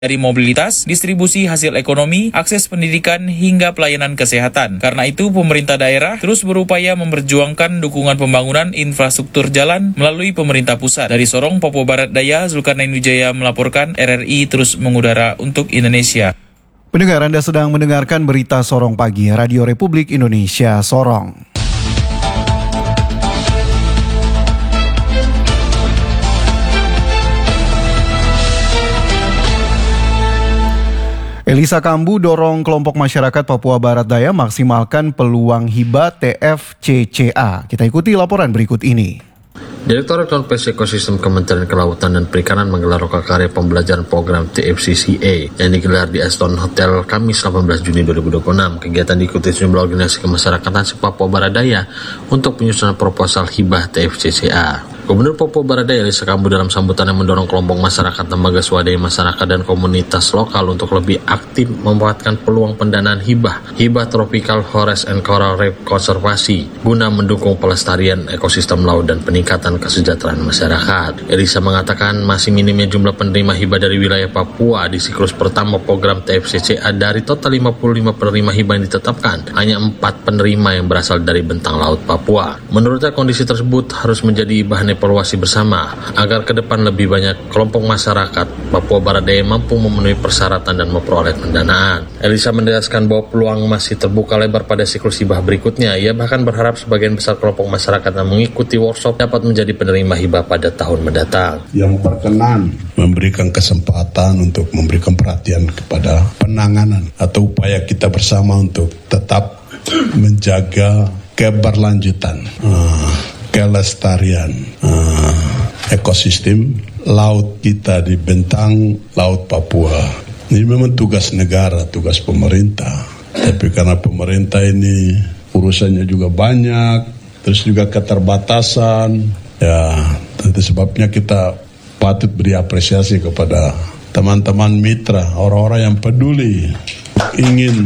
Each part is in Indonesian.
dari mobilitas, distribusi hasil ekonomi, akses pendidikan, hingga pelayanan kesehatan. Karena itu, pemerintah daerah terus berupaya memperjuangkan dukungan pembangunan infrastruktur jalan melalui pemerintah pusat. Dari Sorong, Papua Barat Daya, Zulkarnain Wijaya melaporkan, RRI terus mengudara untuk Indonesia. Pendengar, Anda sedang mendengarkan berita Sorong Pagi, Radio Republik Indonesia Sorong. Elisa Kambu dorong kelompok masyarakat Papua Barat Daya maksimalkan peluang hibah TFCCA. Kita ikuti laporan berikut ini. Direktorat Konservasi Ekosistem Kementerian Kelautan dan Perikanan menggelar lokakarya pembelajaran program TFCCA yang digelar di Aston Hotel Kamis 18 Juni 2026. Kegiatan diikuti sejumlah organisasi kemasyarakatan se-Papua Barat Daya untuk penyusunan proposal hibah TFCCA. Gubernur Papua Barat Daya Elisa Kambu dalam sambutannya mendorong kelompok masyarakat, lembaga swadaya masyarakat dan komunitas lokal untuk lebih aktif memanfaatkan peluang pendanaan hibah tropical forest and coral reef konservasi guna mendukung pelestarian ekosistem laut dan peningkatan kesejahteraan masyarakat. Elisa mengatakan masih minimnya jumlah penerima hibah dari wilayah Papua di siklus pertama program TFCCA. Dari total 55 penerima hibah yang ditetapkan, hanya 4 penerima yang berasal dari bentang laut Papua. Menurutnya kondisi tersebut harus menjadi bahan evaluasi bersama agar ke depan lebih banyak kelompok masyarakat Papua Barat Daya mampu memenuhi persyaratan dan memperoleh pendanaan. Elisa menegaskan bahwa peluang masih terbuka lebar pada siklus hibah berikutnya. Ia bahkan berharap sebagian besar kelompok masyarakat yang mengikuti workshop dapat menjadi penerima hibah pada tahun mendatang. Yang berkenan memberikan kesempatan untuk memberikan perhatian kepada penanganan atau upaya kita bersama untuk tetap menjaga keberlanjutan kelestarian ekosistem laut kita di bentang laut Papua. Ini memang tugas negara, tugas pemerintah. Tapi karena pemerintah ini urusannya juga banyak, terus juga keterbatasan, ya itu sebabnya kita patut beri apresiasi kepada teman-teman mitra, orang-orang yang peduli ingin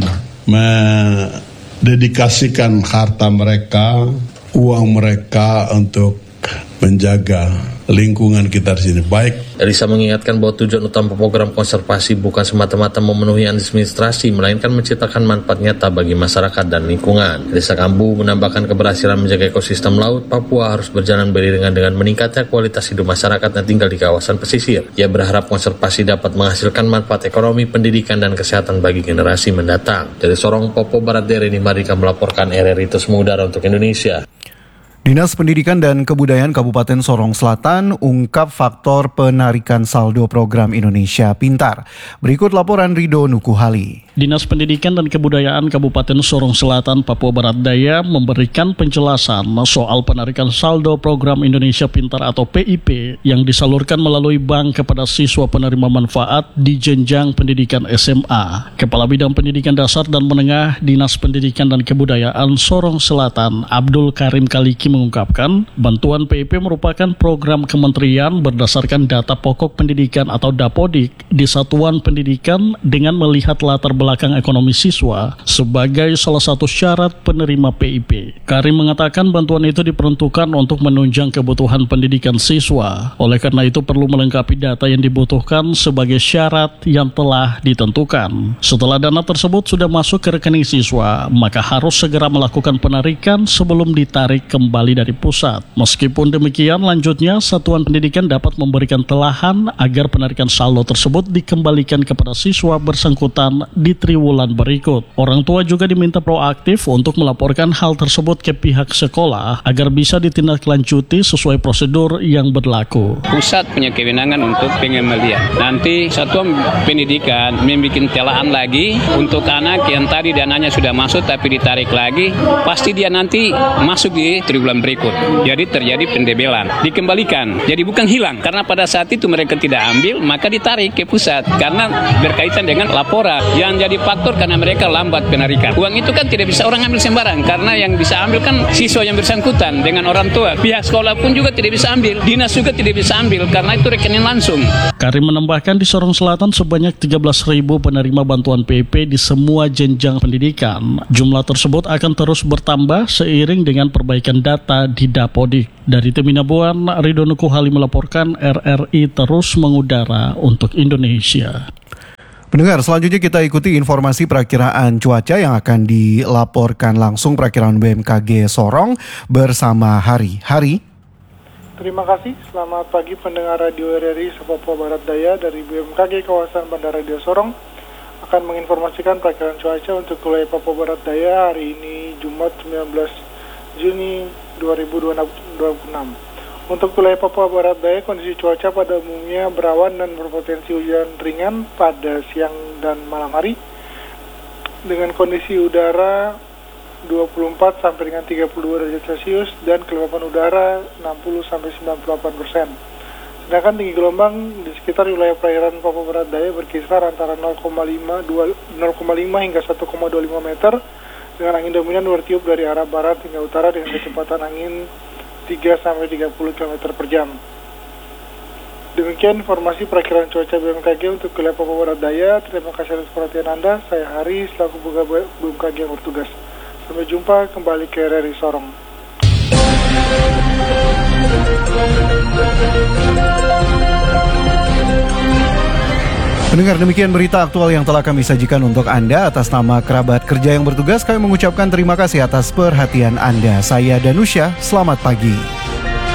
mendedikasikan harta mereka, uang mereka untuk menjaga lingkungan kita di sini baik. Elisa mengingatkan bahwa tujuan utama program konservasi bukan semata-mata memenuhi administrasi, melainkan menciptakan manfaat nyata bagi masyarakat dan lingkungan. Elisa Kambu menambahkan keberhasilan menjaga ekosistem laut Papua harus berjalan beriringan dengan meningkatnya kualitas hidup masyarakat yang tinggal di kawasan pesisir. Ia berharap konservasi dapat menghasilkan manfaat ekonomi, pendidikan, dan kesehatan bagi generasi mendatang. Dari Sorong, Papua Barat Daya, Rini Marika melaporkan, RRI terus mengudara untuk Indonesia. Dinas Pendidikan dan Kebudayaan Kabupaten Sorong Selatan ungkap faktor penarikan saldo program Indonesia Pintar. Berikut laporan Rido Nukuhali. Dinas Pendidikan dan Kebudayaan Kabupaten Sorong Selatan, Papua Barat Daya memberikan penjelasan soal penarikan saldo program Indonesia Pintar atau PIP yang disalurkan melalui bank kepada siswa penerima manfaat di jenjang pendidikan SMA. Kepala Bidang Pendidikan Dasar dan Menengah Dinas Pendidikan dan Kebudayaan Sorong Selatan, Abdul Karim Kaliki mengungkapkan, bantuan PIP merupakan program kementerian berdasarkan data pokok pendidikan atau Dapodik di satuan pendidikan dengan melihat latar belakang ekonomi siswa sebagai salah satu syarat penerima PIP. Karim mengatakan bantuan itu diperuntukkan untuk menunjang kebutuhan pendidikan siswa. Oleh karena itu perlu melengkapi data yang dibutuhkan sebagai syarat yang telah ditentukan. Setelah dana tersebut sudah masuk ke rekening siswa, maka harus segera melakukan penarikan sebelum ditarik kembali dari pusat. Meskipun demikian, lanjutnya Satuan Pendidikan dapat memberikan telahan agar penarikan saldo tersebut dikembalikan kepada siswa bersangkutan di triwulan berikut. Orang tua juga diminta proaktif untuk melaporkan hal tersebut ke pihak sekolah agar bisa ditindaklanjuti sesuai prosedur yang berlaku. Pusat punya kewenangan untuk pengembalian. Nanti Satuan Pendidikan membuat telahan lagi untuk anak yang tadi dananya sudah masuk tapi ditarik lagi, pasti dia nanti masuk di triwulan berikut. Jadi terjadi pendebelan, dikembalikan. Jadi bukan hilang, karena pada saat itu mereka tidak ambil, maka ditarik ke pusat karena berkaitan dengan laporan. Yang jadi faktor karena mereka lambat penarikan. Uang itu kan tidak bisa orang ambil sembarang, karena yang bisa ambil kan siswa yang bersangkutan dengan orang tua. Pihak sekolah pun juga tidak bisa ambil, dinas juga tidak bisa ambil karena itu rekening langsung. Karim menambahkan di Sorong Selatan sebanyak 13.000 penerima bantuan PIP di semua jenjang pendidikan. Jumlah tersebut akan terus bertambah seiring dengan perbaikan data di Dapodik. Dari Teminabuan, Ridho Nukuhali melaporkan, RRI terus mengudara untuk Indonesia. Pendengar, selanjutnya kita ikuti informasi perakiraan cuaca yang akan dilaporkan langsung perakiraan BMKG Sorong bersama Hari. Hari. Terima kasih, selamat pagi pendengar Radio RRI Papua Barat Daya dari BMKG kawasan Bandara Radio Sorong akan menginformasikan perakiraan cuaca untuk wilayah Papua Barat Daya hari ini Jumat 19 Juni 2026. Untuk wilayah Papua Barat Daya, kondisi cuaca pada umumnya berawan dan berpotensi hujan ringan pada siang dan malam hari dengan kondisi udara 24 sampai dengan 32 derajat Celcius dan kelembapan udara 60 sampai 98%. Sedangkan tinggi gelombang di sekitar wilayah perairan Papua Barat Daya berkisar antara 0,5 hingga 1,25 meter dengan angin dominan bertiup dari arah barat hingga utara dengan kecepatan angin 3 sampai 30 km per jam. Demikian informasi perakiraan cuaca BMKG untuk wilayah Papua Barat Daya. Terima kasih atas perhatian Anda. Saya Hari selaku pegawai BMKG yang bertugas. Sampai jumpa kembali ke RRI Sorong. Pendengar, demikian berita aktual yang telah kami sajikan untuk Anda. Atas nama kerabat kerja yang bertugas, kami mengucapkan terima kasih atas perhatian Anda. Saya Danusya, selamat pagi.